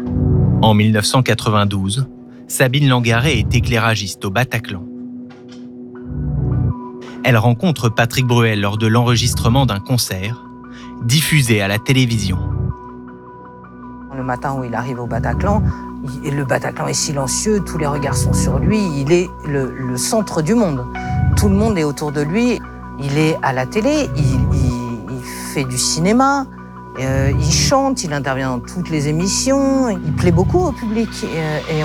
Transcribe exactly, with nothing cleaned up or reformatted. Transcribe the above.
En mille neuf cent quatre-vingt-douze, Sabine Langaret est éclairagiste au Bataclan. Elle rencontre Patrick Bruel lors de l'enregistrement d'un concert, diffusé à la télévision. Le matin où il arrive au Bataclan, il, le Bataclan est silencieux, tous les regards sont sur lui, il est le, le centre du monde. Tout le monde est autour de lui, il est à la télé, il, il, il fait du cinéma, euh, il chante, il intervient dans toutes les émissions, il plaît beaucoup au public. Et, et